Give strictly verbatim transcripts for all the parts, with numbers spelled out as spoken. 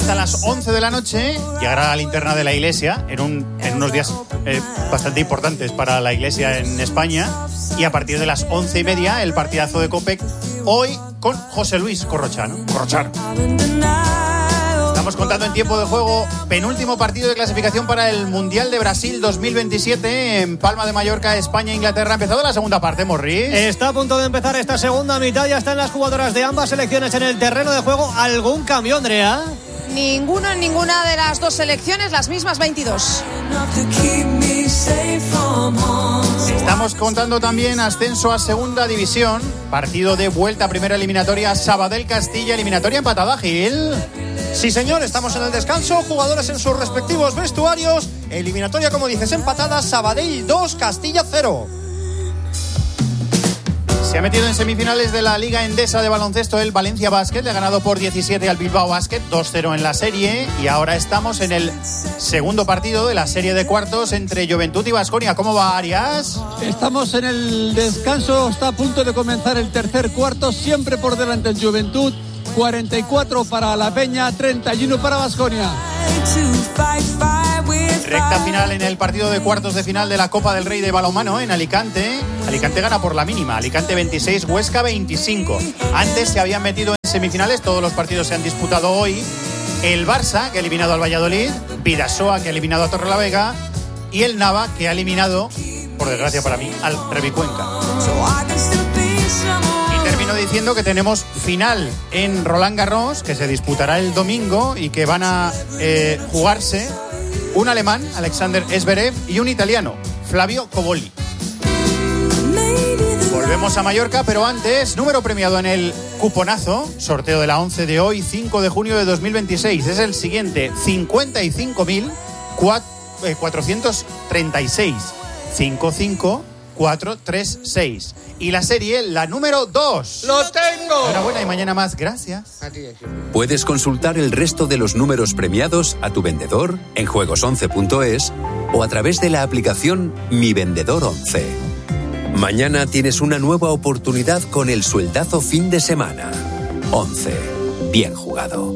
hasta las once de la noche. Llegará la linterna de la Iglesia en, un, en unos días eh, bastante importantes para la Iglesia en España. Y a partir de las once y media, el partidazo de COPE, hoy con José Luis Corrochano. Corrochano. Estamos contando en tiempo de juego, penúltimo partido de clasificación para el Mundial de Brasil dos mil veintisiete en Palma de Mallorca, España, Inglaterra. Ha empezado la segunda parte, Morris. Está a punto de empezar esta segunda mitad, ya están las jugadoras de ambas selecciones en el terreno de juego. ¿Algún cambio, Andrea? Ninguno en ninguna de las dos selecciones, las mismas veintidós. Estamos contando también ascenso a segunda división, partido de vuelta a primera eliminatoria, Sabadell-Castilla, eliminatoria empatada, Gil. Sí, señor, estamos en el descanso, jugadores en sus respectivos vestuarios, eliminatoria, como dices, empatada, Sabadell dos, Castilla cero. Se ha metido en semifinales de la Liga Endesa de baloncesto el Valencia Basket, le ha ganado por diecisiete al Bilbao Basket, dos cero en la serie, y ahora estamos en el segundo partido de la serie de cuartos entre Juventud y Baskonia. ¿Cómo va, Arias? Estamos en el descanso, está a punto de comenzar el tercer cuarto, siempre por delante el Juventud, cuarenta y cuatro para la Peña, treinta y uno para Baskonia. Recta final en el partido de cuartos de final de la Copa del Rey de balonmano en Alicante. Alicante gana por la mínima. Alicante veintiséis, Huesca veinticinco. Antes se habían metido en semifinales, todos los partidos se han disputado hoy. El Barça, que ha eliminado al Valladolid, Bidasoa, que ha eliminado a Torrelavega, y el Nava, que ha eliminado, por desgracia para mí, al Revicuenca. Y termino diciendo que tenemos final en Roland Garros, que se disputará el domingo y que van a eh, jugarse un alemán, Alexander Zverev, y un italiano, Flavio Cobolli. Volvemos a Mallorca, pero antes, número premiado en el cuponazo, sorteo de la once de hoy, cinco de junio de dos mil veintiséis. Es el siguiente, cincuenta y cinco mil cuatrocientos treinta y seis. cincuenta y cinco mil cuatrocientos treinta y seis. Y la serie, la número dos. ¡Lo tengo! Enhorabuena y mañana más, gracias. Puedes consultar el resto de los números premiados a tu vendedor en juegos once punto es o a través de la aplicación Mi Vendedor once. Mañana tienes una nueva oportunidad con el sueldazo fin de semana. once. Bien jugado.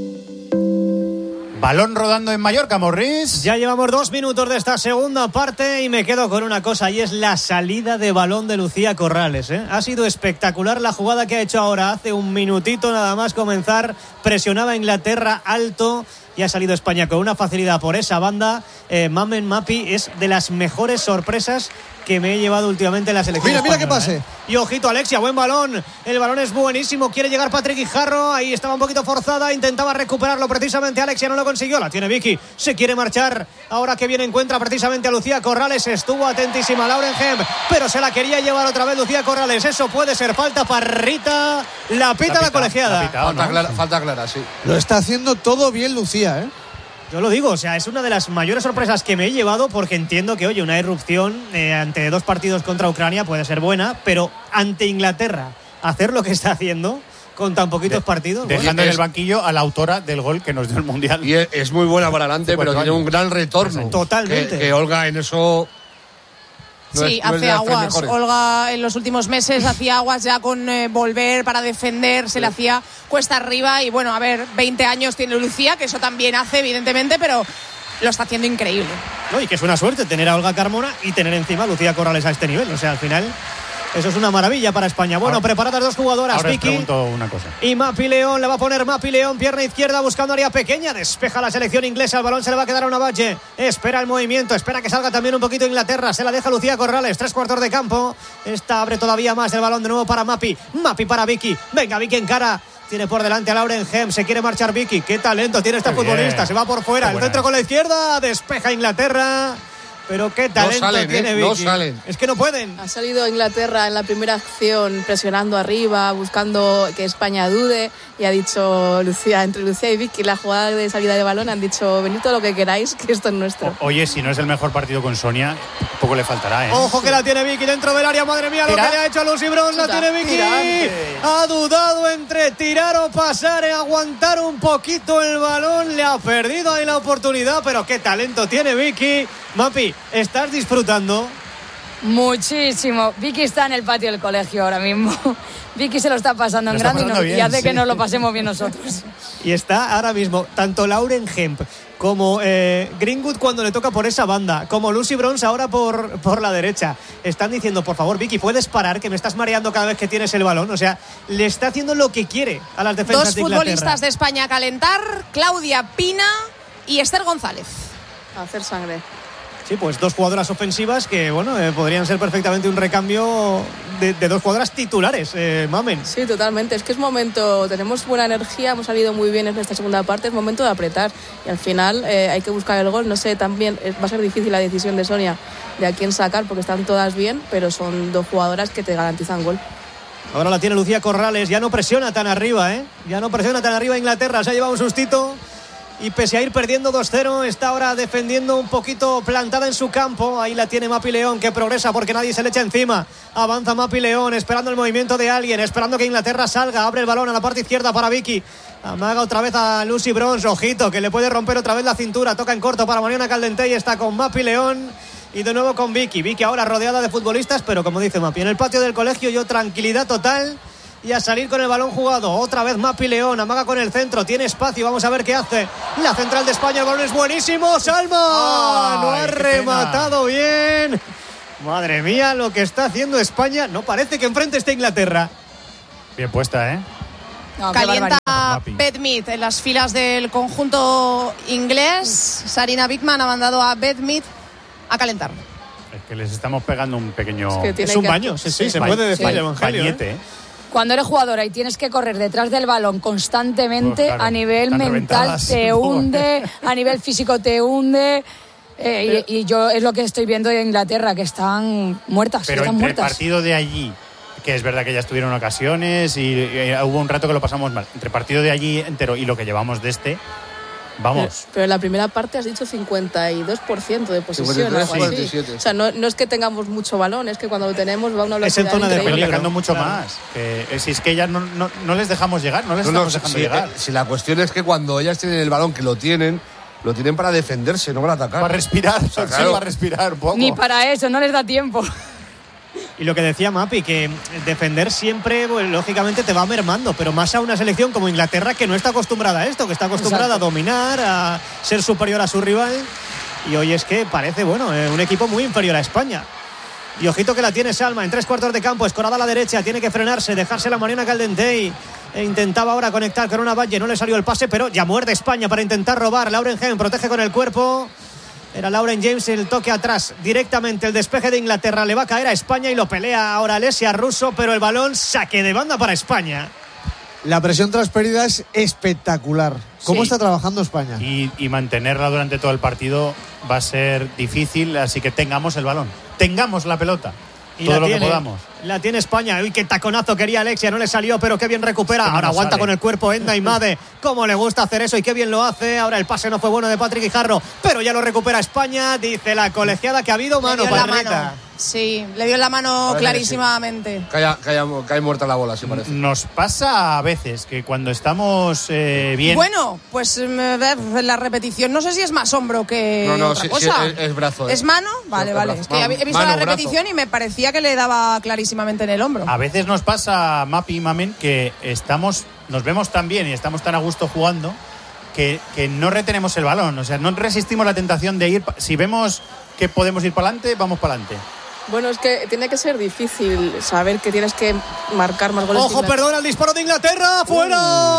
Balón rodando en Mallorca, Morris. Ya llevamos dos minutos de esta segunda parte y me quedo con una cosa, y es la salida de balón de Lucía Corrales, ¿eh? Ha sido espectacular la jugada que ha hecho ahora, hace un minutito nada más comenzar, presionaba a Inglaterra alto y ha salido España con una facilidad por esa banda. eh, Mamen Mapi es de las mejores sorpresas que me he llevado últimamente en la selección. Mira, mira qué pase. ¿eh? Y ojito, Alexia, buen balón. El balón es buenísimo. Quiere llegar Patrick Guijarro. Ahí estaba un poquito forzada. Intentaba recuperarlo precisamente. Alexia no lo consiguió. La tiene Vicky. Se quiere marchar. Ahora que viene encuentra precisamente a Lucía Corrales. Estuvo atentísima Lauren Hemp, pero se la quería llevar otra vez Lucía Corrales. Eso puede ser falta para Rita. La pita la, la colegiada. La pitao, falta, ¿no? clara, falta clara, sí. Lo está haciendo todo bien Lucía, ¿eh? Yo lo digo, o sea, es una de las mayores sorpresas que me he llevado, porque entiendo que, oye, una irrupción eh, ante dos partidos contra Ucrania puede ser buena, pero ante Inglaterra, hacer lo que está haciendo con tan poquitos de, partidos. Dejando bueno, en es, el banquillo a la autora del gol que nos dio el Mundial. Y es, es muy buena para adelante, pero tiene un gran retorno. Totalmente. Que, que Olga en eso... No sí, es, no hace aguas. Olga en los últimos meses hacía aguas ya con eh, volver para defender, se sí. le hacía cuesta arriba. Y bueno, a ver, veinte años tiene Lucía, que eso también hace, evidentemente, pero lo está haciendo increíble. No, y que es una suerte tener a Olga Carmona y tener encima a Lucía Corrales a este nivel. O sea, al final, eso es una maravilla para España. Bueno, ahora, preparadas dos jugadoras, ahora Vicky. Os pregunto una cosa. Y Mapi León, le va a poner Mapi León, pierna izquierda, buscando área pequeña. Despeja la selección inglesa, el balón se le va a quedar a una Valle. Espera el movimiento, espera que salga también un poquito Inglaterra. Se la deja Lucía Corrales, tres cuartos de campo. Esta abre todavía más el balón de nuevo para Mapi. Mapi para Vicky. Venga, Vicky en cara. Tiene por delante a Lauren Hemp, se quiere marchar Vicky. Qué talento tiene esta Qué futbolista, bien. Se va por fuera. Qué el centro es. Con la izquierda, despeja Inglaterra. Pero qué talento no salen, tiene eh, Vicky. No salen. Es que no pueden. Ha salido Inglaterra en la primera acción presionando arriba, buscando que España dude, y ha dicho Lucía, entre Lucía y Vicky, la jugada de salida de balón, han dicho, venid todo lo que queráis, que esto es nuestro. O, oye, si no es el mejor partido con Sonia, poco le faltará, ¿eh? Ojo que la tiene Vicky dentro del área, madre mía, Tira. Lo que le ha hecho a Lucy Bronze, la tiene Vicky. Tirante. Ha dudado entre tirar o pasar, eh, aguantar un poquito el balón, le ha perdido ahí la oportunidad, pero qué talento tiene Vicky. Mapi, ¿estás disfrutando? Muchísimo. Vicky está en el patio del colegio ahora mismo. Vicky se lo está pasando en grande y, no, bien, y hace sí. que nos lo pasemos bien nosotros. Y está ahora mismo tanto Lauren Hemp como eh, Greenwood cuando le toca por esa banda, como Lucy Bronze ahora por, por la derecha. Están diciendo, por favor, Vicky, ¿puedes parar? Que me estás mareando cada vez que tienes el balón. O sea, le está haciendo lo que quiere a las defensas Dos de Inglaterra. Dos futbolistas de España a calentar, Claudia Pina y Esther González. A hacer sangre. Sí, pues dos jugadoras ofensivas que, bueno, eh, podrían ser perfectamente un recambio de, de dos jugadoras titulares, eh, Mamen. Sí, totalmente. Es que es momento, tenemos buena energía, hemos salido muy bien en esta segunda parte, es momento de apretar. Y al final eh, hay que buscar el gol. No sé, también eh, va a ser difícil la decisión de Sonia de a quién sacar, porque están todas bien, pero son dos jugadoras que te garantizan gol. Ahora la tiene Lucía Corrales, ya no presiona tan arriba, ¿eh? Ya no presiona tan arriba Inglaterra, se ha llevado un sustito. Y pese a ir perdiendo dos cero, está ahora defendiendo un poquito plantada en su campo. Ahí la tiene Mapi León, que progresa porque nadie se le echa encima. Avanza Mapi León, esperando el movimiento de alguien, esperando que Inglaterra salga. Abre el balón a la parte izquierda para Vicky. Amaga otra vez a Lucy Bronze. Ojito, que le puede romper otra vez la cintura. Toca en corto para Mariona Caldentey. Está con Mapi León. Y de nuevo con Vicky. Vicky ahora rodeada de futbolistas, pero como dice Mapi, en el patio del colegio yo tranquilidad total. Y a salir con el balón jugado. Otra vez Mapi León, amaga con el centro, tiene espacio, vamos a ver qué hace. La central de España, el balón es buenísimo. Salma, no ha rematado bien. Madre mía, lo que está haciendo España. No parece que enfrente esté Inglaterra. Bien puesta, ¿eh? No, calienta Beth Mead en las filas del conjunto inglés. Sarina Bigman ha mandado a Beth Mead a calentar. Es que les estamos pegando un pequeño... Es, que es un baño, sí, sí, se puede decir el evangelio. Bañete, ¿eh? Cuando eres jugadora y tienes que correr detrás del balón constantemente, pues claro, a nivel mental te hunde, a nivel físico te hunde. Eh, y, y yo es lo que estoy viendo de Inglaterra, que están muertas. Pero están entre muertas. El partido de allí, que es verdad que ya estuvieron ocasiones y, y hubo un rato que lo pasamos mal, entre el partido de allí entero y lo que llevamos de este, vamos. Pero, pero en la primera parte has dicho cincuenta y dos por ciento de posesión. cincuenta y tres, cuarenta y siete. O sea, no, no es que tengamos mucho balón, es que cuando lo tenemos va a una velocidad es en zona de increíble. Atacando mucho claro. más. Que, si es que ellas no, no, no les dejamos llegar, no les no, estamos no, dejando si, llegar. Si la cuestión es que cuando ellas tienen el balón, que lo tienen, lo tienen para defenderse, no para atacar. Para respirar, o sea, claro. sí, para respirar un poco. Ni para eso, no les da tiempo. Y lo que decía Mapi, que defender siempre, pues, lógicamente te va mermando, pero más a una selección como Inglaterra que no está acostumbrada a esto, que está acostumbrada Exacto. a dominar, a ser superior a su rival. Y hoy es que parece, bueno, eh, un equipo muy inferior a España. Y ojito que la tiene Salma en tres cuartos de campo, escorada a la derecha, tiene que frenarse, dejarse la Mariona Caldentey. E intentaba ahora conectar con una Valle, no le salió el pase, pero ya muerde España para intentar robar. Lauren Hemp protege con el cuerpo. Era Lauren James el toque atrás. Directamente el despeje de Inglaterra le va a caer a España y lo pelea ahora Alessia Russo, pero el balón saque de banda para España. La presión transferida es espectacular. ¿Cómo sí. está trabajando España? Y, y mantenerla durante todo el partido va a ser difícil, así que tengamos el balón. Tengamos la pelota. Y todo la lo tiene, que podamos. La tiene España. Uy, qué taconazo quería Alexia, no le salió, pero qué bien recupera. Ahora no aguanta sale. con el cuerpo Enda Imade. Cómo le gusta hacer eso y qué bien lo hace. Ahora el pase no fue bueno de Patrick Guijarro, pero ya lo recupera España. Dice la colegiada que ha habido mano para Rita. Sí, le dio en la mano clarísimamente. Sí. Cae, cae, cae muerta la bola, sí parece. Nos pasa a veces que cuando estamos eh, bien... Bueno, pues la repetición, no sé si es más hombro que no, no, otra sí, cosa. Sí, es, es brazo. ¿Es mano? Vale, es vale. brazo. Es que he visto mano, la repetición brazo. Y me parecía que le daba clarísimamente en el hombro. A veces nos pasa, Mapi y Mamen, que estamos, nos vemos tan bien y estamos tan a gusto jugando que, que no retenemos el balón. O sea, no resistimos la tentación de ir... Si vemos que podemos ir para adelante, vamos para adelante. Bueno, es que tiene que ser difícil saber que tienes que marcar más goles. ¡Ojo, perdona el disparo de Inglaterra! ¡Fuera!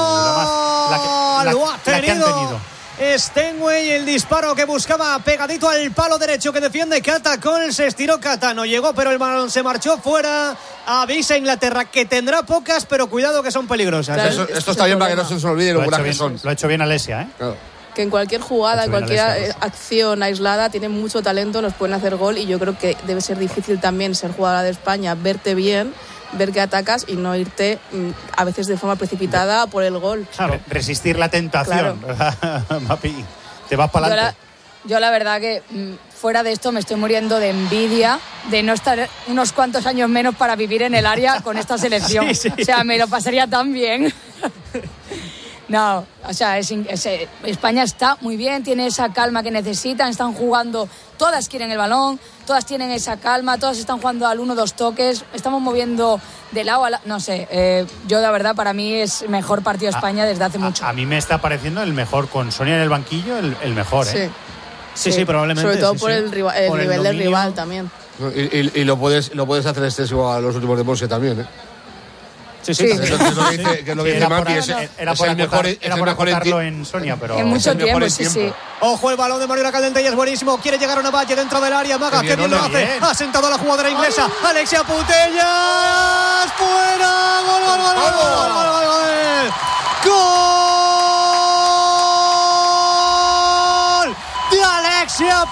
Uh, la que, la, lo ha tenido. La que han tenido. Stenway, el disparo que buscaba pegadito al palo derecho que defiende Cata Cole. Se estiró Cata, no llegó, pero el balón se marchó fuera. Avisa Inglaterra que tendrá pocas, pero cuidado que son peligrosas. Claro, ¿eh? Esto, esto está bien para que no se nos olvide lo buenas que son. Lo ha hecho bien Alessia, ¿eh? Claro. Que en cualquier jugada, en cualquier Alessia, acción aislada, tienen mucho talento, nos pueden hacer gol y yo creo que debe ser difícil también ser jugadora de España, verte bien, ver que atacas y no irte a veces de forma precipitada por el gol. Claro. Resistir la tentación. Claro. Mapi, te vas para adelante. Yo, yo la verdad que fuera de esto me estoy muriendo de envidia de no estar unos cuantos años menos para vivir en el área con esta selección. Sí, sí. O sea, me lo pasaría tan bien. No, o sea, es, es, España está muy bien, tiene esa calma que necesitan, están jugando, todas quieren el balón, todas tienen esa calma, todas están jugando al uno, dos toques, estamos moviendo de lado a lado, no sé, eh, yo la verdad para mí es mejor partido de España a, desde hace mucho. A, a mí me está pareciendo el mejor, con Sonia en el banquillo, el, el mejor, ¿eh? Sí. Sí, sí, sí, probablemente. Sobre todo sí, por sí. el, rival, el por nivel el del rival también. Y, y, y lo puedes lo puedes hacer extensivo a los últimos de Monse también, ¿eh? Sí, sí. sí. Que es lo que dice, que es lo que sí, dice era Mati. por, Es, era es por el mejor, acotar, era por acotarlo en Sonia, pero... En mucho tiempo, sí, tiempo. sí. Ojo, el balón de Mariola Caldente y es buenísimo. Quiere llegar a una valle dentro del área. Maga, qué bien, qué bien lo hace. Bien. Ha sentado a la jugadora inglesa. ¡Ay! Alexia Putellas. ¡Fuera! ¡Gol, gol, gol, gol, gol, gol, gol, gol! ¡Gol de Alexia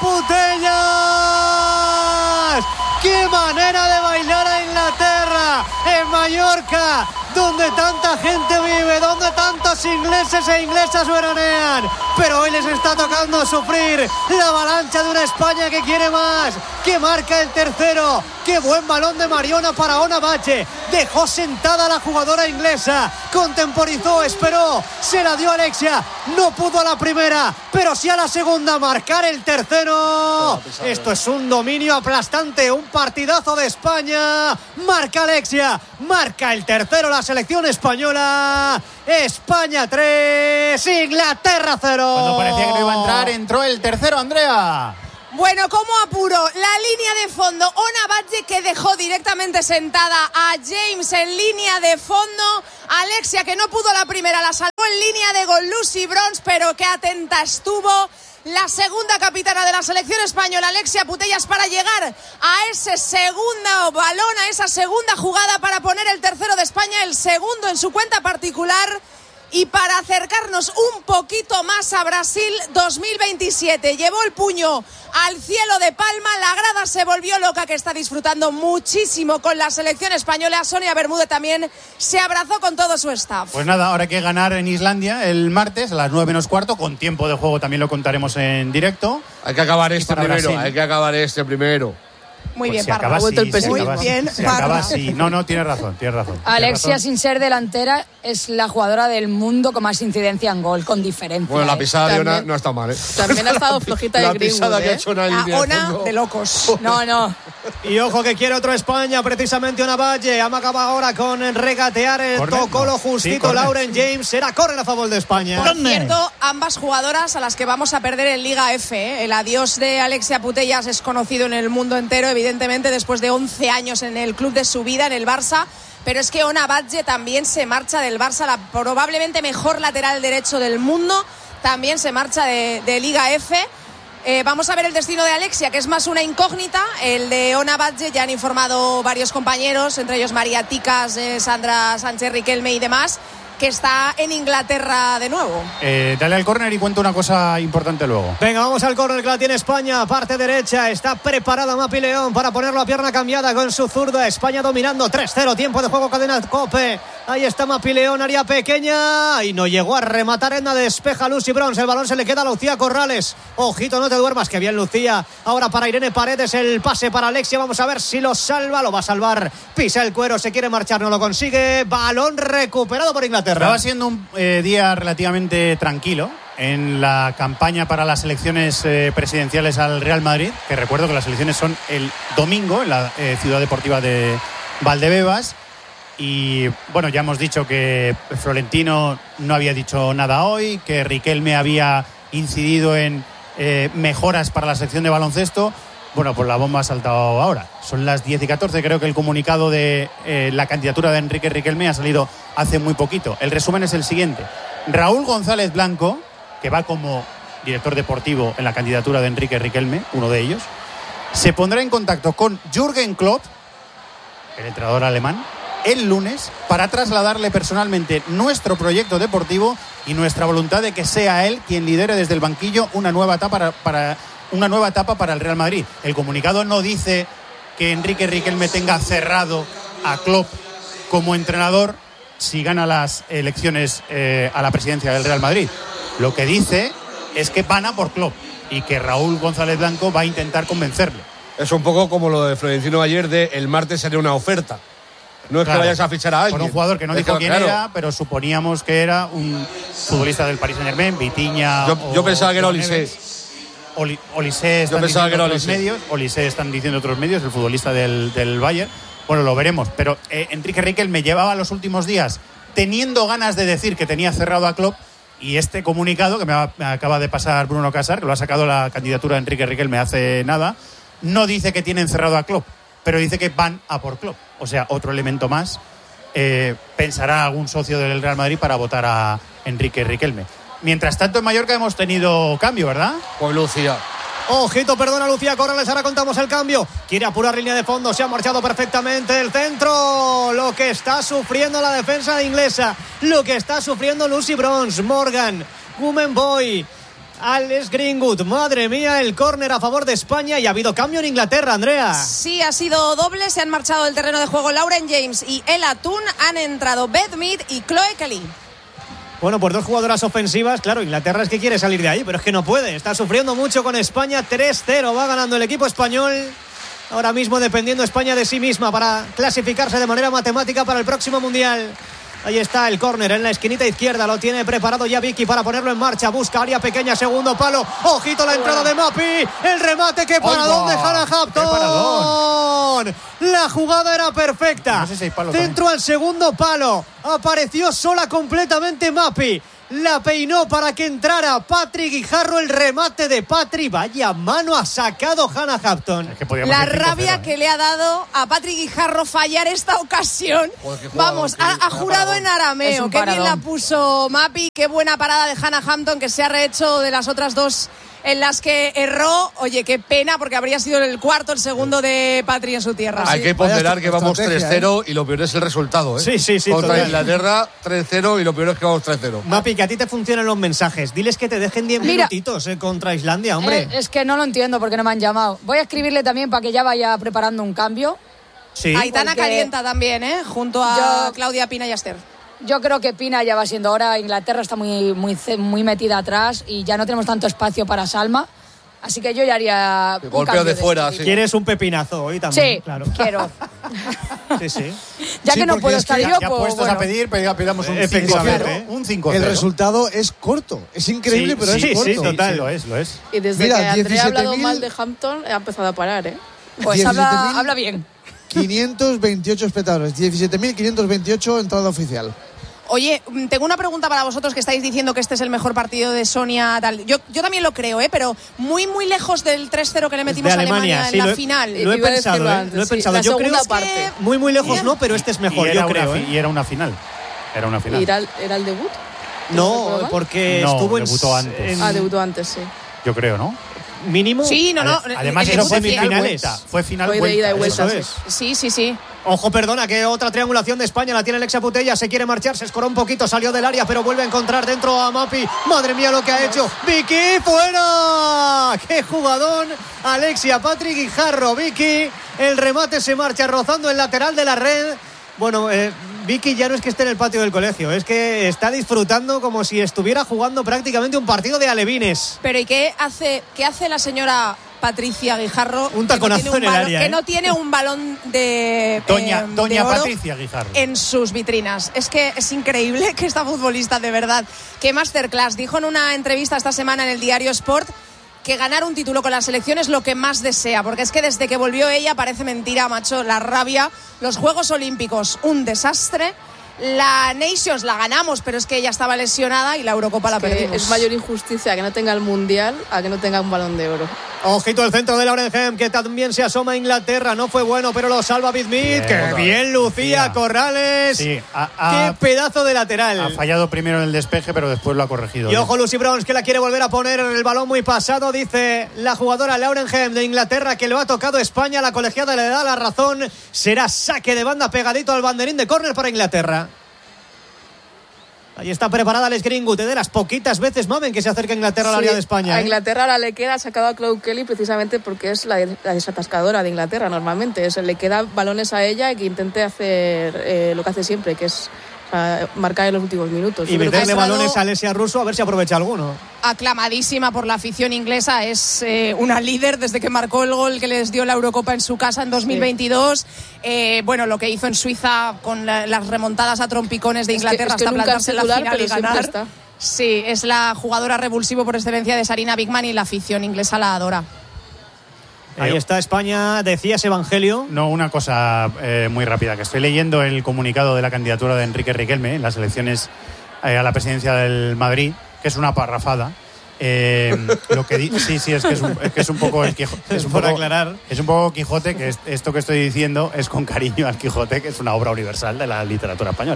Putellas! ¡Qué manera de bailar a Inglaterra! En Mallorca, donde tanta gente vive, donde tantos ingleses e inglesas veranean. Pero hoy les está tocando sufrir la avalancha de una España que quiere más, que marca el tercero. ¡Qué buen balón de Mariona para Ona Bache! Dejó sentada a la jugadora inglesa, contemporizó, esperó, se la dio a Alexia. No pudo a la primera, pero sí a la segunda. Marcar el tercero. Esto es un dominio aplastante, un partidazo de España. Marca Alexia, marca el tercero la selección española. España tres, Inglaterra cero. Cuando parecía que no iba a entrar, entró el tercero, Andrea. Bueno, ¿cómo apuro? La línea de fondo, Ona Bache, que dejó directamente sentada a James en línea de fondo. Alexia, que no pudo la primera, la salvó en línea de gol Lucy Bronze, pero que atenta estuvo la segunda capitana de la selección española, Alexia Putellas, para llegar a ese segundo balón, a esa segunda jugada para poner el tercero de España, el segundo en su cuenta particular, y para acercarnos un poquito más a Brasil dos mil veintisiete. Llevó el puño al cielo de Palma, la grada se volvió loca, que está disfrutando muchísimo con la selección española. Sonia Bermúdez también se abrazó con todo su staff. Pues nada, ahora hay que ganar en Islandia el martes a las nueve menos cuarto, con tiempo de juego también lo contaremos en directo. Hay que acabar este primero, Brasil. hay que acabar este primero. Muy pues bien, Parra. Así, el Muy bien, se acaba así. No, no, tienes razón, tienes razón. Alexia, razón. sin ser delantera, es la jugadora del mundo con más incidencia en gol, con diferencia. Bueno, la pisada ¿eh? de Ona no ha estado mal, ¿eh? También ha estado flojita de Greenwood, La pisada ¿eh? que ha hecho Ona, la Ona de locos. No, no. Y ojo que quiere otro España, precisamente Ona Bache. Amaga ahora con regatear el Corner, tocó lo no. justito. Sí, Lauren James será córner a favor de España. Por cierto, ambas jugadoras a las que vamos a perder en Liga F, ¿eh? El adiós de Alexia Putellas es conocido en el mundo entero, evidentemente, después de once años en el club de su vida, en el Barça. Pero es que Ona Bache también se marcha del Barça, la probablemente mejor lateral derecho del mundo, también se marcha de, de Liga F. Eh, vamos a ver el destino de Alexia, que es más una incógnita. El de Ona Bache ya han informado varios compañeros, entre ellos María Ticas, eh, Sandra Sánchez Riquelme y demás, que está en Inglaterra de nuevo. Eh, dale al córner y cuenta una cosa importante luego. Venga, vamos al córner que la tiene España, parte derecha. Está preparada Mapi León para ponerlo a pierna cambiada con su zurda. España dominando tres cero, tiempo de juego, cadena Cope. Ahí está Mapi León, área pequeña. Y no llegó a rematar, Edna, despeja Lucy Bronze. El balón se le queda a Lucía Corrales. Ojito, no te duermas, que bien Lucía. Ahora para Irene Paredes, el pase para Alexia. Vamos a ver si lo salva, lo va a salvar. Pisa el cuero, se quiere marchar, no lo consigue. Balón recuperado por Inglaterra. Estaba siendo un eh, día relativamente tranquilo en la campaña para las elecciones eh, presidenciales al Real Madrid, que recuerdo que las elecciones son el domingo en la eh, Ciudad Deportiva de Valdebebas. Y bueno, ya hemos dicho que Florentino no había dicho nada hoy, que Riquelme había incidido en eh, mejoras para la sección de baloncesto. Bueno, pues la bomba ha saltado ahora. Son las diez y catorce, creo que el comunicado de eh, la candidatura de Enrique Riquelme ha salido hace muy poquito. El resumen es el siguiente. Raúl González Blanco, que va como director deportivo en la candidatura de Enrique Riquelme, uno de ellos, se pondrá en contacto con Jürgen Klopp, el entrenador alemán, el lunes para trasladarle personalmente nuestro proyecto deportivo y nuestra voluntad de que sea él quien lidere desde el banquillo una nueva etapa para... para una nueva etapa para el Real Madrid. El comunicado no dice que Enrique Riquelme tenga cerrado a Klopp como entrenador si gana las elecciones eh, a la presidencia del Real Madrid. Lo que dice es que van a por Klopp y que Raúl González Blanco va a intentar convencerle. Es un poco como lo de Florentino ayer de el martes sería una oferta. No es claro, que vayas a fichar a alguien. Por un jugador que no es dijo que, quién claro. era, pero suponíamos que era un futbolista del Paris Saint-Germain, Vitinha. Yo, o, yo pensaba que era Olise. Oli, Olise están Yo pensaba diciendo que era otros Olise. medios. Olise están diciendo otros medios, el futbolista del, del Bayern. Bueno, lo veremos. Pero eh, Enrique Riquelme me llevaba los últimos días teniendo ganas de decir que tenía cerrado a Klopp. Y este comunicado que me, va, me acaba de pasar Bruno Casar, que lo ha sacado la candidatura de Enrique Riquelme hace nada, no dice que tienen cerrado a Klopp, pero dice que van a por Klopp. O sea, otro elemento más. Eh, pensará algún socio del Real Madrid para votar a Enrique Riquelme. Mientras tanto, en Mallorca hemos tenido cambio, ¿verdad? Pues Lucía. Ojito, perdona Lucía Corrales, ahora contamos el cambio. Quiere apurar línea de fondo, se ha marchado perfectamente el centro. Lo que está sufriendo la defensa inglesa, lo que está sufriendo Lucy Bronze, Morgan, Gumenboy, Alex Greenwood. Madre mía, el córner a favor de España y ha habido cambio en Inglaterra, Andrea. Sí, ha sido doble, se han marchado del terreno de juego Lauren James y Ella Toone, han entrado Beth Mead y Chloe Kelly. Bueno, pues dos jugadoras ofensivas. Claro, Inglaterra es que quiere salir de ahí, pero es que no puede. Está sufriendo mucho con España. tres cero va ganando el equipo español. Ahora mismo dependiendo España de sí misma para clasificarse de manera matemática para el próximo Mundial. Ahí está el córner en la esquinita izquierda. Lo tiene preparado ya Vicky para ponerlo en marcha. Busca área pequeña, segundo palo. Ojito la entrada de Mapi. El remate, que paradón de Hannah Hampton. La jugada era perfecta. No sé si hay palo Centro también. al segundo palo. Apareció sola completamente Mapi. La peinó para que entrara Patrick Guijarro. El remate de Patrick. Vaya mano ha sacado Hannah Hampton. Es que La rabia que le ha dado a Patrick Guijarro fallar esta ocasión. Joder, Vamos, ha, ha jurado en arameo. Qué bien la puso Mapi. Qué buena parada de Hannah Hampton, que se ha rehecho de las otras dos en las que erró. Oye, qué pena, porque habría sido el cuarto, el segundo de Patri en su tierra. Hay Sí. que ponderar Vaya que vamos estrategia, tres cero y lo peor es el resultado, ¿eh? Sí, sí, sí, Contra total. Inglaterra tres cero y lo peor es que vamos tres cero. Mapi, que a ti te funcionan los mensajes. Diles que te dejen diez Mira. minutitos eh, contra Islandia, hombre. Eh, es que no lo entiendo porque no me han llamado. Voy a escribirle también para que ya vaya preparando un cambio. Sí. Aitana porque- calienta también, ¿eh? Junto a Yo- Claudia Pina y Aster. Yo creo que Pina ya va siendo hora. Inglaterra está muy, muy, ce- muy metida atrás y ya no tenemos tanto espacio para Salma. Así que yo ya haría un Golpeo cambio de fuera, este sí. tipo. ¿Quieres un pepinazo hoy también? Sí, claro. quiero. Sí, sí. Ya Sí, que no porque puedo es que estar Ya, yo, ya pues puestos bueno. a pedir, pega- pidamos un Efectivamente, cinco cero. ¿eh? Un cinco El cero. resultado es corto. Es increíble, Sí, pero sí, es corto. sí, total. Sí, lo es, lo es. Y desde Mira, que Andrea ha hablado diecisiete mil mal de Hampton, ha empezado a parar, ¿eh? Pues habla, diecisiete mil. habla bien. quinientos veintiocho espectadores, diecisiete mil quinientos veintiocho entrada oficial. Oye, mm, tengo una pregunta para vosotros que estáis diciendo que este es el mejor partido de Sonia. Tal. Yo, yo también lo creo, ¿eh? Pero muy, muy lejos del tres cero que le metimos De a Alemania, Alemania, sí, en la lo he- final. Lo he Iba a pensado, decirlo ¿eh? antes, Lo he sí. pensado. La Yo creo segunda que parte. muy, muy lejos Bien. no, pero este es mejor, y era yo creo, una, ¿eh? fi- y era una final. Era una final. ¿Y era, el- era el debut? No, ¿Recuerdo mal? porque No, estuvo en... debutó antes. en Ah, debutó antes, sí. Yo creo, ¿no? mínimo. Sí, no, no. Ade- Además, el eso debut fue de cien. final finales. vuelta. Fue final Fue de vuelta. ida y vuelta, Eso sí. es. Sí, sí, sí. Ojo, perdona, que otra triangulación de España la tiene Alexia Putella. Se quiere marchar, se escoró un poquito, salió del área, pero vuelve a encontrar dentro a Mapi. Madre mía lo que ha hecho. Vicky, fuera. ¡Qué jugadón! Alexia, Patrick Guijarro, Vicky. El remate se marcha rozando el lateral de la red. Bueno, eh, Vicky ya no es que esté en el patio del colegio, es que está disfrutando como si estuviera jugando prácticamente un partido de alevines. Pero ¿y qué hace, qué hace la señora Patricia Guijarro? Un que no taconazo tiene un en el balón- área, que ¿eh? no tiene un balón de Doña, eh, Doña de oro Patricia Guijarro. en sus vitrinas? Es que es increíble que esta futbolista, de verdad, qué masterclass. Dijo en una entrevista esta semana en el diario Sport que ganar un título con la selección es lo que más desea, porque es que desde que volvió ella, parece mentira, macho, la rabia. Los Juegos Olímpicos, un desastre. La Nations la ganamos, pero es que ella estaba lesionada y la Eurocopa la Que perdimos. es mayor injusticia que no tenga el Mundial a que no tenga un Balón de Oro. Ojito el centro de Laurenheim, que también se asoma a Inglaterra. No fue bueno, pero lo salva Bizmit. Bien, ¡Qué otra bien, vez. Lucía Lucía. Corrales! Sí, ha- ha- ¡Qué pedazo de lateral! Ha fallado primero en el despeje, pero después lo ha corregido. Y ojo, Lucy Bronze, que la quiere volver a poner en el balón muy pasado. Dice la jugadora Laurenheim de Inglaterra que lo ha tocado España. La colegiada le da la razón. Será saque de banda pegadito al banderín de córner para Inglaterra. Ahí está preparada Alex Greenwood, de las poquitas veces, mamen, que se acerca Inglaterra al Sí, área de España. A ¿eh? Inglaterra ahora le queda sacado a Chloe Kelly precisamente porque es la, la desatascadora de Inglaterra normalmente. Es, le queda balones a ella y que intente hacer eh, lo que hace siempre, que es para marcar en los últimos minutos. Y meterle balones a Alessia Russo a ver si aprovecha alguno. Aclamadísima por la afición inglesa, es eh, una líder desde que marcó el gol que les dio la Eurocopa en su casa en dos mil veintidós. Sí. Eh, bueno, lo que hizo en Suiza con la, las remontadas a trompicones de Inglaterra es que, es que hasta plantarse en la final y ganar. Sí, es la jugadora revulsivo por excelencia de Sarina Bigman y la afición inglesa la adora. Ahí está España, decías Evangelio. No, una cosa eh, muy rápida, que estoy leyendo el comunicado de la candidatura de Enrique Riquelme en las elecciones eh, a la presidencia del Madrid, que es una parrafada. Eh, lo que di- sí, sí, es que es un, es que es un poco el Quijote. Es un Por poco, aclarar. Es un poco Quijote, que es, esto que estoy diciendo es con cariño al Quijote, que es una obra universal de la literatura española.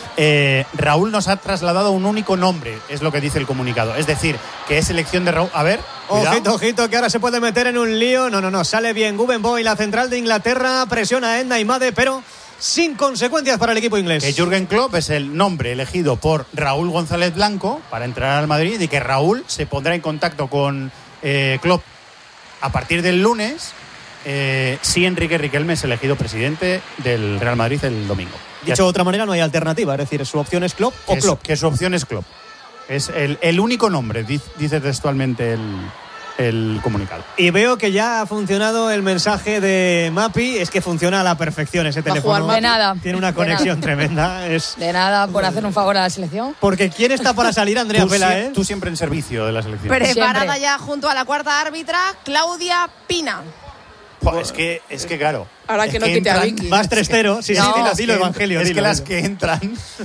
Eh, Raúl nos ha trasladado un único nombre, es lo que dice el comunicado. Es decir, que es elección de Raúl. A ver, cuidado. Ojito, ojito, que ahora se puede meter en un lío. No, no, no, sale bien Gubenboy, la central de Inglaterra, presiona a Edna Imade, pero sin consecuencias para el equipo inglés. Que Jürgen Klopp es el nombre elegido por Raúl González Blanco para entrar al Madrid y que Raúl se pondrá en contacto con eh, Klopp a partir del lunes eh, si Enrique Riquelme es elegido presidente del Real Madrid el domingo. Dicho de otra manera, no hay alternativa, es decir, su opción es Klopp o que Klopp. Es, que su opción es Klopp. Es el, el único nombre, dice textualmente el, el comunicado. Y veo que ya ha funcionado el mensaje de Mapi, es que funciona a la perfección ese teléfono. De nada. Tiene una conexión tremenda. Es... De nada, por hacer un favor a la selección. Porque ¿quién está para salir? Andrea tú, Pela, ¿eh? Tú siempre en servicio de la selección. Preparada Siempre. ya junto a la cuarta árbitra, Claudia Pina. Pues es que, es que claro. Ahora que no quite a Vicky. Vas tres cero. Sí, no, sí, dilo, es dilo, que, Evangelio. Es dilo, que las dilo. que entran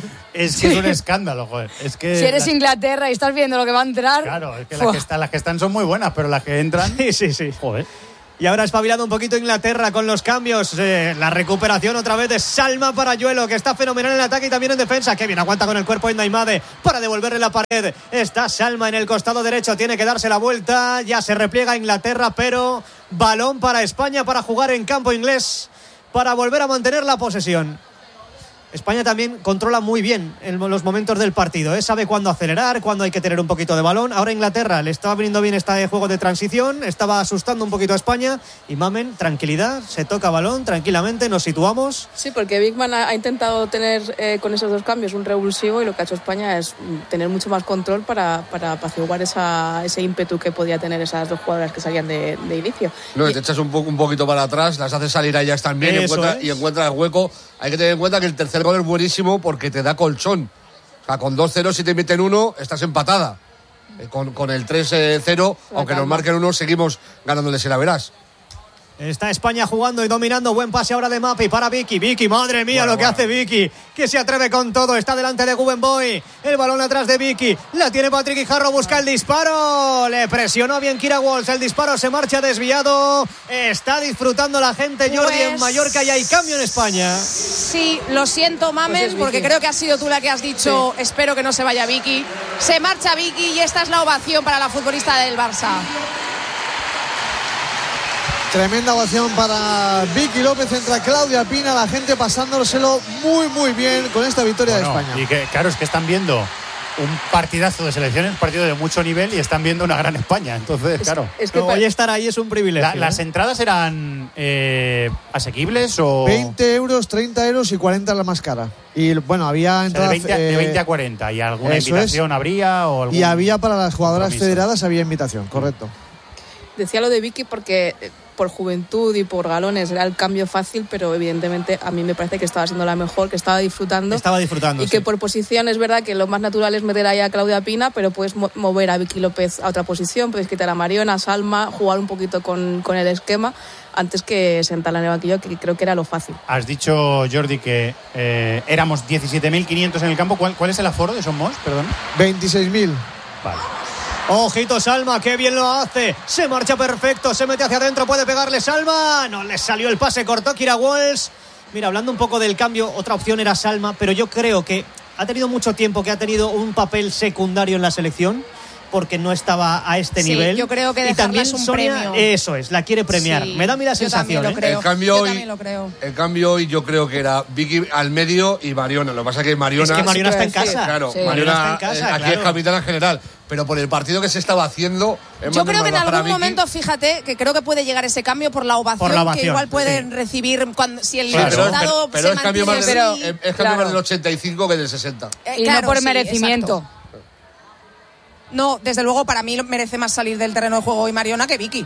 es que es un escándalo, joder. Es que Si eres las, Inglaterra y estás viendo lo que va a entrar. Claro, es que las que, están, las que están son muy buenas, pero las que entran. Sí, sí, sí. Joder. Y ahora espabilando un poquito Inglaterra con los cambios. Eh, la recuperación otra vez de Salma Parayuelo, que está fenomenal en el ataque y también en defensa. Que bien aguanta con el cuerpo en Naimade para devolverle la pared. Está Salma en el costado derecho, tiene que darse la vuelta. Ya se repliega Inglaterra, pero balón para España para jugar en campo inglés, para volver a mantener la posesión. España también controla muy bien en los momentos del partido, ¿eh? Sabe cuándo acelerar, cuándo hay que tener un poquito de balón. Ahora Inglaterra le estaba viniendo bien este juego de transición, estaba asustando un poquito a España. Y Mamen, tranquilidad, se toca balón, tranquilamente, nos situamos. Sí, porque Bigman ha, ha intentado tener eh, con esos dos cambios un revulsivo y lo que ha hecho España es tener mucho más control para, para apaciguar esa, ese ímpetu que podía tener esas dos jugadoras que salían de, de inicio. No, y, te echas un, po- un poquito para atrás, las haces salir a ellas también y encuentras, y encuentras el hueco. Hay que tener en cuenta que el tercer gol es buenísimo porque te da colchón. O sea, con dos cero, si te meten uno, estás empatada. Eh, con, con el tres cero, aunque calma. nos marquen uno, seguimos ganándoles, y la verás. Está España jugando y dominando. Buen pase ahora de Mapi para Vicky. Vicky, madre mía, Bueno, lo que bueno. hace Vicky. Que se atreve con todo. Está delante de Gubenboy. El balón atrás de Vicky. La tiene Patrick Guijarro. Busca el disparo. Le presionó bien Kira Walsh. El disparo se marcha desviado. Está disfrutando la gente, Jordi, Pues... en Mallorca. Y hay cambio en España. Sí, lo siento, Mamen, Pues es porque Vicky. creo que has sido tú la que has dicho sí. Espero que no se vaya Vicky. Se marcha Vicky y esta es la ovación para la futbolista del Barça. Tremenda ovación para Vicky López, entra Claudia Pina, la gente pasándoselo muy muy bien con esta victoria Bueno, de España. Y que claro, es que están viendo un partidazo de selecciones, un partido de mucho nivel y están viendo una gran España. Entonces, claro. Es que No, hoy estar ahí es un privilegio. La- ¿Las ¿eh? entradas eran eh, asequibles o...? veinte euros, treinta euros y cuarenta la más cara. Y bueno, había O sea, de, entradas. veinte, a- de eh, veinte a cuarenta. ¿Y alguna eso invitación habría? O algún y había para las jugadoras compromiso? federadas, había invitación, correcto. Decía lo de Vicky porque eh, por juventud y por galones era el cambio fácil, pero evidentemente a mí me parece que estaba siendo la mejor, que estaba disfrutando. Estaba disfrutando, Y sí. que por posición es verdad que lo más natural es meter ahí a Claudia Pina, pero puedes mo- mover a Vicky López a otra posición, puedes quitar a Mariona, a Salma, jugar un poquito con, con el esquema antes que sentarla en el banquillo, que creo que era lo fácil. Has dicho, Jordi, que eh, éramos diecisiete mil quinientos en el campo. ¿Cuál, ¿Cuál es el aforo de Somos? Perdón. veintiséis mil. Vale. Ojito Salma, qué bien lo hace. Se marcha perfecto, se mete hacia adentro, puede pegarle Salma. No le salió el pase, cortó Kira Walsh. Mira, hablando un poco del cambio, otra opción era Salma, pero yo creo que ha tenido mucho tiempo que ha tenido un papel secundario en la selección, porque no estaba a este Sí, nivel. yo creo que y dejarla también es un Sonia, premio. eso es, la quiere premiar. Sí, Me da a mí la yo sensación. también lo ¿eh? creo. El cambio Yo hoy, también lo creo. el cambio hoy yo creo que era Vicky al medio y Mariona. Lo que pasa es que Mariona... Es que Mariona está en Sí, casa. Claro, Sí. Mariona Mariona está en casa, eh, aquí claro. es capitana general. pero por el partido que se estaba haciendo. Yo creo que en algún momento, fíjate, que creo que puede llegar ese cambio por la ovación, por la ovación que igual pueden sí. recibir cuando, si el sí, resultado pero, pero se es cambio más, pero, es cambio claro. más del ochenta y cinco que del sesenta. Eh, y claro, no por sí, merecimiento. Exacto. No, desde luego para mí merece más salir del terreno de juego hoy Mariona que Vicky.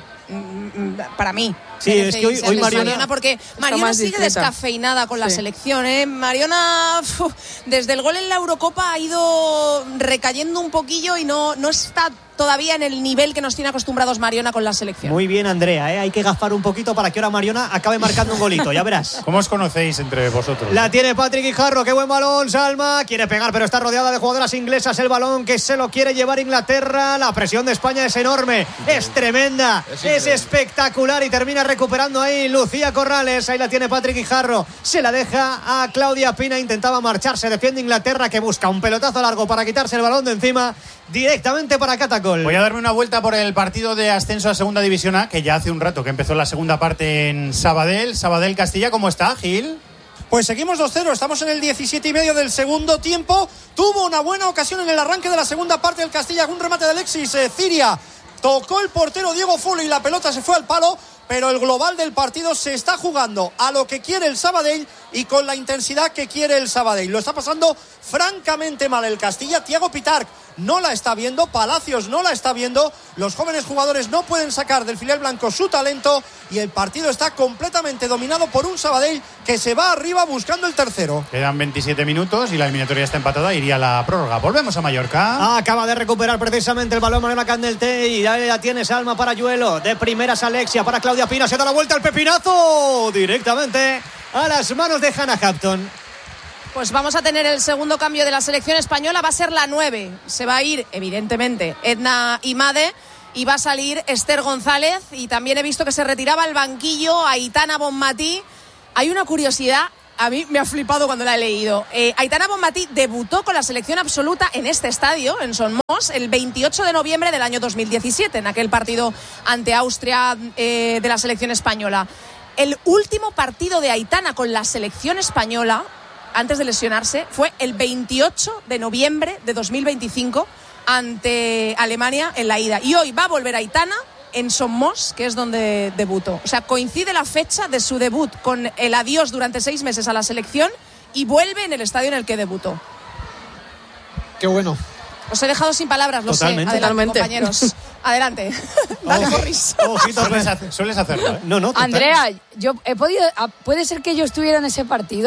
Para mí. Sí, es que hoy, hoy Mariona, Mariona porque Mariona sigue discreta. descafeinada con sí. la selección, ¿eh? Mariona uf, desde el gol en la Eurocopa ha ido recayendo un poquillo y no, no está todavía en el nivel que nos tiene acostumbrados Mariona con la selección. Muy bien, Andrea, ¿eh? Hay que gafar un poquito para que ahora Mariona acabe marcando un golito, ya verás. ¿Cómo os conocéis entre vosotros? La tiene Patrick Guijarro, qué buen balón, Salma, quiere pegar pero está rodeada de jugadoras inglesas, el balón que se lo quiere llevar Inglaterra, la presión de España es enorme, es tremenda, es, es espectacular y termina recuperando ahí Lucía Corrales, ahí la tiene Patrick Guijarro, se la deja a Claudia Pina, intentaba marcharse, defiende Inglaterra que busca un pelotazo largo para quitarse el balón de encima, directamente para Catacol. Voy a darme una vuelta por el partido de ascenso a Segunda División A, que ya hace un rato que empezó la segunda parte en Sabadell. Sabadell Castilla, ¿cómo está, Gil? Pues seguimos dos cero, estamos en el diecisiete y medio del segundo tiempo. Tuvo una buena ocasión en el arranque de la segunda parte del Castilla, un remate de Alexis eh, Ciria. Tocó el portero Diego Fulo y la pelota se fue al palo, pero el global del partido se está jugando a lo que quiere el Sabadell y con la intensidad que quiere el Sabadell. Lo está pasando francamente mal el Castilla. Thiago Pitarch no la está viendo, Palacios no la está viendo, los jóvenes jugadores no pueden sacar del filial blanco su talento y el partido está completamente dominado por un Sabadell que se va arriba buscando el tercero. Quedan veintisiete minutos y la eliminatoria está empatada, iría a la prórroga. Volvemos a Mallorca. Ah, acaba de recuperar precisamente el balón Manuela Candelte y ya la tiene Salma para Yuelo, de primeras Alexia para Claudia Pina, se da la vuelta al pepinazo directamente a las manos de Hannah Hampton. Pues vamos a tener el segundo cambio de la selección española, va a ser la nueve. Se va a ir, evidentemente, Edna Imade y va a salir Esther González. Y también he visto que se retiraba al banquillo Aitana Bonmatí. Hay una curiosidad, a mí me ha flipado cuando la he leído. Eh, Aitana Bonmatí debutó con la selección absoluta en este estadio, en Son Mos, el veintiocho de noviembre del año dos mil diecisiete, en aquel partido ante Austria eh, de la selección española. El último partido de Aitana con la selección española, antes de lesionarse, fue el veintiocho de noviembre de dos mil veinticinco ante Alemania en la ida. Y hoy va a volver Aitana en Son Mos, que es donde debutó. O sea, coincide la fecha de su debut con el adiós durante seis meses a la selección y vuelve en el estadio en el que debutó. Qué bueno. Os he dejado sin palabras, lo Totalmente. sé. Adelante, Totalmente. compañeros. Adelante. Dale, Morris. Ojito, sueles, hacer, sueles hacerlo, ¿eh? No, no. Total. Andrea, yo he podido. ¿Puede ser que yo estuviera en ese partido?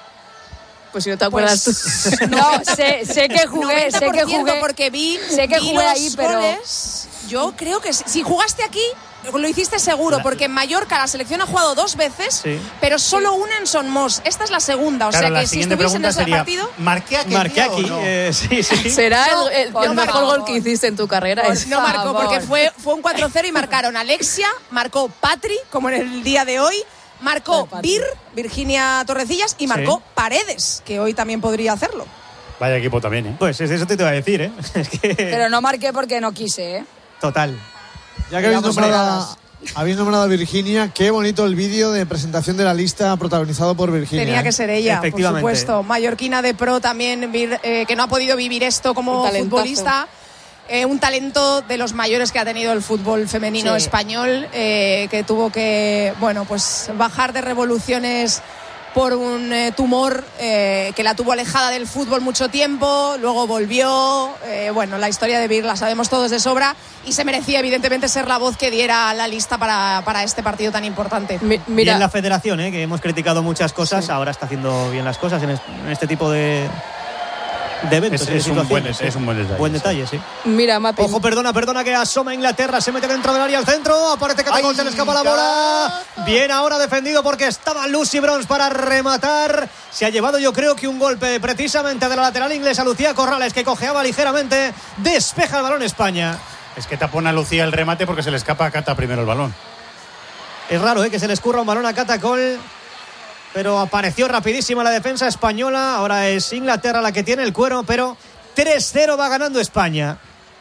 Pues si no te acuerdas pues, tú. No, sé, sé que jugué, sé que jugué. Porque vi, sé que vi jugué los ahí, pero goles. Yo creo que si jugaste aquí lo hiciste seguro, porque en Mallorca la selección ha jugado dos veces, sí. pero solo sí. una en Son Mos. Esta es la segunda, o claro, sea que si estuviese en ese sería, partido... ¿Marqué aquí? Marqué aquí, no? eh, sí, sí. Será no, el, el, el mejor favor. gol que hiciste en tu carrera. Por, es no favor. marcó, porque fue, fue un cuatro cero y marcaron Alexia, marcó Patri, como en el día de hoy, marcó Vir, Virginia Torrecillas, y marcó sí. Paredes, que hoy también podría hacerlo. Vaya equipo también, ¿eh? Pues eso te iba a decir, ¿eh? Es que... Pero no marqué porque no quise, ¿eh? Total. Ya que habéis nombrado, habéis nombrado a Virginia, qué bonito el vídeo de presentación de la lista protagonizado por Virginia. Tenía ¿eh? que ser ella, por supuesto. Mallorquina de pro también, eh, que no ha podido vivir esto como futbolista. Eh, un talento de los mayores que ha tenido el fútbol femenino sí. español, eh, que tuvo que, bueno, pues bajar de revoluciones por un eh, tumor eh, que la tuvo alejada del fútbol mucho tiempo, luego volvió, eh, bueno, la historia de Vir la sabemos todos de sobra y se merecía evidentemente ser la voz que diera la lista para, para este partido tan importante. Mi, mira, bien la federación, eh, que hemos criticado muchas cosas, sí. ahora está haciendo bien las cosas en, es, en este tipo de... de eventos, es, es, un buen, es un buen detalle. Buen detalle, sí. sí. Mira, Mapi. Ojo, perdona, perdona, que asoma Inglaterra, se mete dentro del área al centro, aparece Catacol, se le escapa la bola. Bien ahora defendido porque estaba Lucy Bronze para rematar. Se ha llevado yo creo que un golpe precisamente de la lateral inglesa Lucía Corrales, que cojeaba ligeramente, despeja el balón España. Es que tapona a Lucía el remate porque se le escapa a Cata primero el balón. Es raro, ¿eh? Que se le escurra un balón a Catacol. Pero apareció rapidísima la defensa española. Ahora es Inglaterra la que tiene el cuero, pero tres cero va ganando España.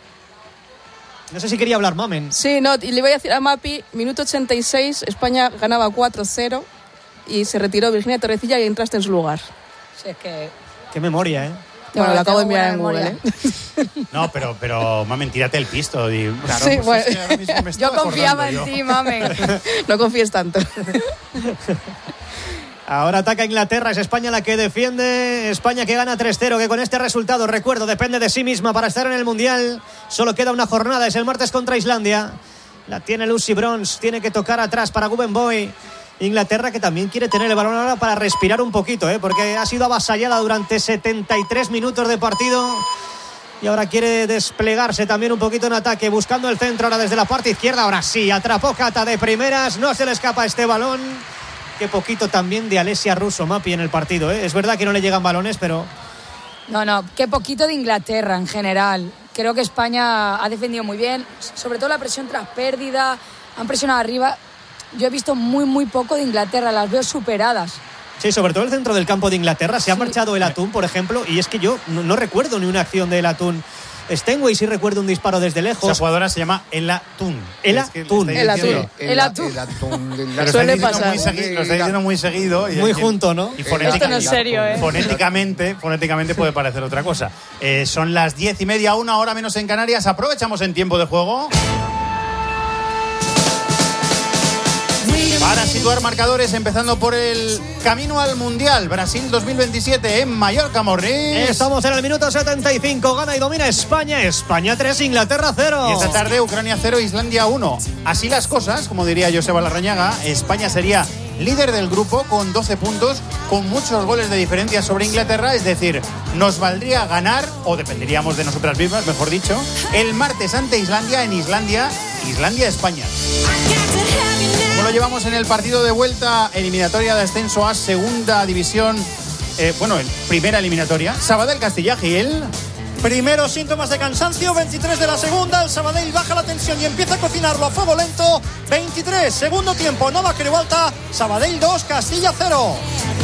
No sé si quería hablar Mamen. Sí, no, y le voy a decir a Mapi, minuto ochenta y seis, España ganaba cuatro cero y se retiró Virginia Torrecilla y entraste en su lugar. Sí, es que... Qué memoria, ¿eh? Bueno, lo acabo de mirar en Google, ¿eh? No, pero, pero mamen, tírate el pisto. Y, claro, sí, pues bueno. es que ahora mismo me yo confiaba en yo. ti, mamen. No confíes tanto. Ahora ataca Inglaterra, es España la que defiende. España que gana tres cero, que con este resultado, recuerdo, depende de sí misma para estar en el Mundial. Solo queda una jornada, es el martes contra Islandia. La tiene Lucy Bronze, tiene que tocar atrás para Guggenboy. Inglaterra que también quiere tener el balón ahora para respirar un poquito, ¿eh? Porque ha sido avasallada durante setenta y tres minutos de partido y ahora quiere desplegarse también un poquito en ataque, buscando el centro ahora desde la parte izquierda. Ahora sí, atrapó Cata de primeras, no se le escapa este balón. Qué poquito también de Alessia Russo, Mapi, en el partido, ¿eh? Es verdad que no le llegan balones, pero... No, no, qué poquito de Inglaterra en general. Creo que España ha defendido muy bien, sobre todo la presión tras pérdida, han presionado arriba. Yo he visto muy, muy poco de Inglaterra, las veo superadas. Sí, sobre todo el centro del campo de Inglaterra. Se sí. ha marchado el Atún, por ejemplo, y es que yo no, no recuerdo ni una acción del Atún. Stenway sí recuerdo un disparo desde lejos. Esa jugadora se llama El Atún. El Atún. El Atún. El Atún. Suele pasar. Muy segui- lo está diciendo muy seguido. Y, muy junto, ¿no? Y fonética, Esto no es serio, ¿eh? Fonéticamente, fonéticamente puede parecer otra cosa. Eh, son las diez y media, una hora menos en Canarias. Aprovechamos en tiempo de juego para situar marcadores, empezando por el camino al Mundial Brasil dos mil veintisiete en Mallorca, Morris. Estamos en el minuto setenta y cinco, gana y domina España. España tres, Inglaterra cero. Y esta tarde Ucrania cero, Islandia uno. Así las cosas, como diría Joseba Larrañaga, España sería líder del grupo con doce puntos, con muchos goles de diferencia sobre Inglaterra. Es decir, nos valdría ganar, o dependeríamos de nosotras mismas, mejor dicho, el martes ante Islandia en Islandia, Islandia-España. Como lo llevamos en el partido de vuelta, eliminatoria de ascenso a segunda división, eh, bueno, en primera eliminatoria, Sabadell Castilla Gil. Primeros síntomas de cansancio, veintitrés de la segunda, el Sabadell baja la tensión y empieza a cocinarlo a fuego lento. veintitrés, segundo tiempo, Nova Creualta, Sabadell dos, Castilla cero.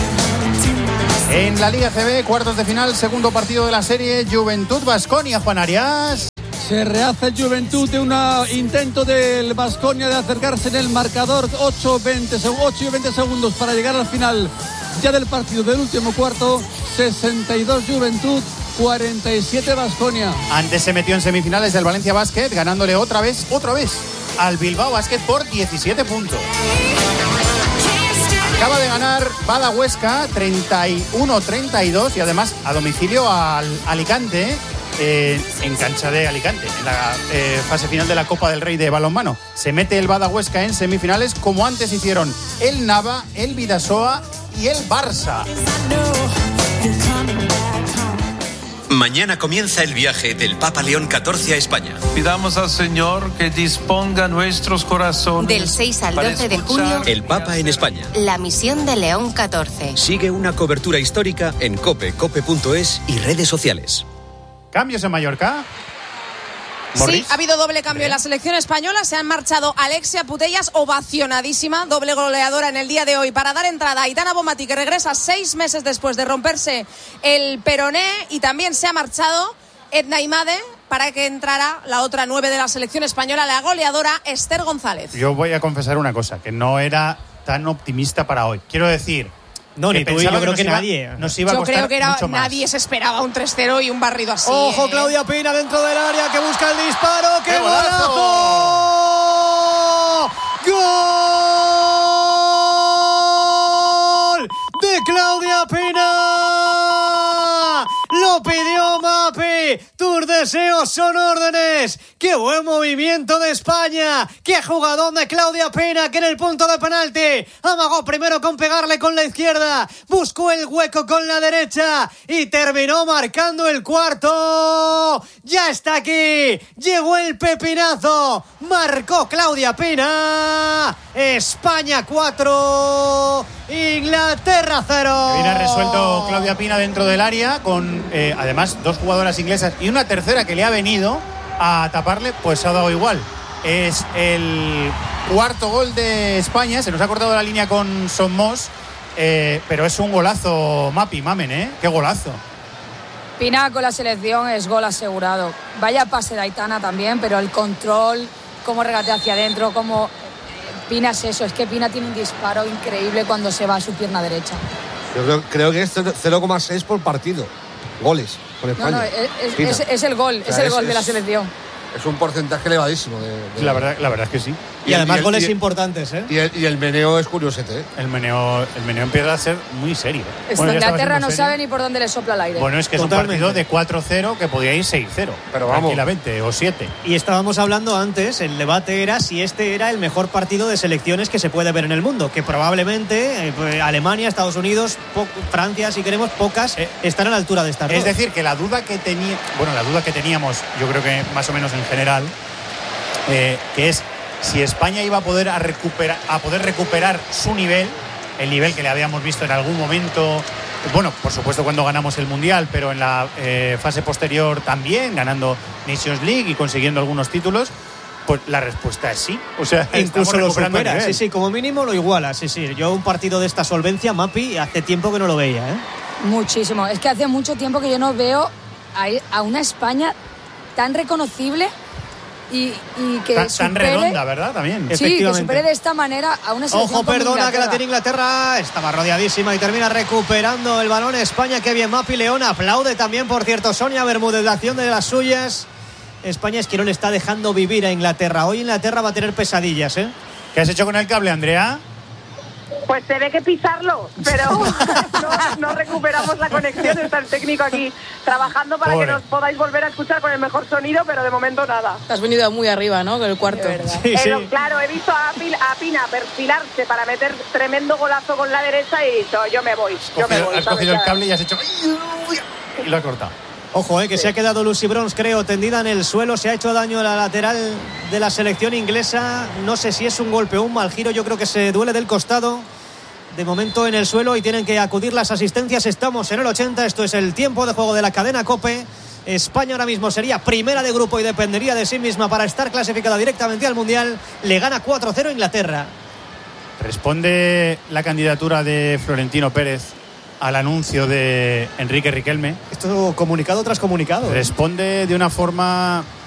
En la Liga C B, cuartos de final, segundo partido de la serie, Juventud Baskonia, Juan Arias. Se rehace el Juventud de un intento del Baskonia de acercarse en el marcador. ocho y veinte segundos para llegar al final ya del partido del último cuarto. sesenta y dos Juventud, cuarenta y siete Baskonia. Antes se metió en semifinales del Valencia Basket, ganándole otra vez, otra vez al Bilbao Basket por diecisiete puntos. Acaba de ganar Bada Huesca treinta y uno treinta y dos y además a domicilio al Alicante. Eh, en cancha de Alicante, en la eh, fase final de la Copa del Rey de balonmano. Se mete el Bada Huesca en semifinales, como antes hicieron el Nava, el Bidasoa y el Barça. Mañana comienza el viaje del Papa León catorce a España. Pidamos al Señor que disponga nuestros corazones. Del seis al doce de junio, el Papa en España. La misión de León catorce. Sigue una cobertura histórica en cope, cope punto es y redes sociales. Cambios en Mallorca. Sí, ha habido doble cambio en la selección española. Se han marchado Alexia Putellas, ovacionadísima, doble goleadora en el día de hoy, para dar entrada a Aitana Bonmatí, que regresa seis meses después de romperse el peroné. Y también se ha marchado Edna Imade para que entrara la otra nueve de la selección española, la goleadora Esther González. Yo voy a confesar una cosa, que no era tan optimista para hoy. Quiero decir... No, ni tú y yo creo que iba, nadie. Nos iba a yo creo que era, mucho más. nadie se esperaba un tres cero y un barrido así. Ojo, ¿eh? Claudia Pina dentro del área que busca el disparo. ¡Qué, ¡Qué golazo! ¡Gol! De Claudia Pina. Lo pidió Mapi. Tus deseos son órdenes. ¡Qué buen movimiento de España! ¡Qué jugadón de Claudia Pina, que en el punto de penalti amagó primero con pegarle con la izquierda, buscó el hueco con la derecha y terminó marcando el cuarto! ¡Ya está aquí! ¡Llegó el pepinazo! ¡Marcó Claudia Pina! España cuatro, Inglaterra cero. Viene resuelto Claudia Pina dentro del área con eh, además dos jugadoras inglesas y una tercera que le ha venido a taparle, pues ha dado igual. Es el cuarto gol de España. Se nos ha cortado la línea con Somos, eh, pero es un golazo, Mapi, mamen, ¿eh? ¡Qué golazo! Pina con la selección es gol asegurado. Vaya pase de Aitana también, pero el control, cómo regatea hacia adentro, cómo... Pina es eso, es que Pina tiene un disparo increíble cuando se va a su pierna derecha. Yo creo, creo que es cero coma seis por partido, goles. con España. No, no, es, es, es el gol, o sea, es el es, gol de la selección. Es un porcentaje elevadísimo. De, de... La, verdad, la verdad es que sí. Y, y además el, goles y el, importantes, ¿eh? Y el, y el meneo es curiosete, ¿eh? El meneo, el meneo empieza a ser muy serio. Bueno, Inglaterra no serio. sabe ni por dónde le sopla el aire. Bueno, es que Totalmente. Es un partido de cuatro cero que podía ir seis cero. Pero vamos. Tranquilamente, o siete. Y estábamos hablando antes, el debate era si este era el mejor partido de selecciones que se puede ver en el mundo. Que probablemente eh, pues, Alemania, Estados Unidos, po- Francia, si queremos, pocas eh, están a la altura de estar. Es decir, que la duda que tenía, bueno, la duda que teníamos, yo creo que más o menos en general, Eh, que es si España iba a poder a recuperar a poder recuperar su nivel, el nivel que le habíamos visto en algún momento, bueno, por supuesto cuando ganamos el Mundial, pero en la eh, fase posterior también, ganando Nations League y consiguiendo algunos títulos. Pues la respuesta es sí. O sea, incluso lo supera. Sí, sí, como mínimo lo iguala. Sí, sí. Yo un partido de esta solvencia, Mapi, hace tiempo que no lo veía, ¿eh? Muchísimo. Es que hace mucho tiempo que yo no veo a, a una España tan reconocible. Y, y que tan, supere, tan redonda, ¿verdad? También. Sí, que supere de esta manera a una selección. Ojo, perdona, que la tiene Inglaterra. Estaba rodeadísima y termina recuperando el balón España. Qué bien, Mapi León. Aplaude también, por cierto, Sonia Bermúdez, la acción de las suyas. España es que no le está dejando vivir a Inglaterra. Hoy Inglaterra va a tener pesadillas, ¿eh? ¿Qué has hecho con el cable, Andrea? Pues se ve que pisarlo, pero no, no recuperamos la conexión. Está el técnico aquí trabajando para Pobre. que nos podáis volver a escuchar con el mejor sonido, pero de momento nada. Has venido muy arriba, ¿no? Con el cuarto. Sí, sí. Eh, claro, he visto a, Pil, a Pina perfilarse para meter tremendo golazo con la derecha y he dicho, yo me voy. Yo has me cogido, voy has cogido el cable y has hecho... y lo has cortado. Ojo, eh, que sí. se ha quedado Lucy Bronze, creo, tendida en el suelo. Se ha hecho daño a la lateral de la selección inglesa. No sé si es un golpe o un mal giro. Yo creo que se duele del costado. De momento en el suelo y tienen que acudir las asistencias. Estamos en el ochenta. Esto es el tiempo de juego de la cadena COPE. España ahora mismo sería primera de grupo y dependería de sí misma para estar clasificada directamente al Mundial. Le gana cuatro cero Inglaterra. Responde la candidatura de Florentino Pérez al anuncio de Enrique Riquelme. Esto comunicado tras comunicado. Responde de una forma